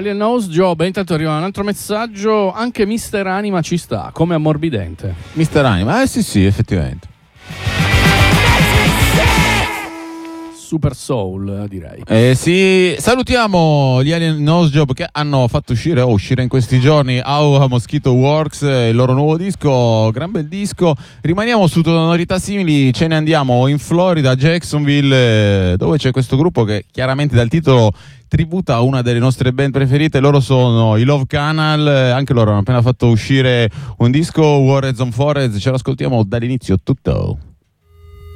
Alien Nose Job. Intanto arriva un altro messaggio. Anche Mister Anima ci sta, come ammorbidente. Mister Anima, sì, effettivamente. Super Soul, direi. Sì, salutiamo gli Alien Nose Job che hanno fatto uscire in questi giorni How a Mosquito Works, il loro nuovo disco, gran bel disco. Rimaniamo su sonorità simili, ce ne andiamo in Florida, Jacksonville, dove c'è questo gruppo che chiaramente dal titolo tributa a una delle nostre band preferite. Loro sono i Love Canal, anche loro hanno appena fatto uscire un disco, Warheads on Foreheads. Ce l'ascoltiamo dall'inizio tutto.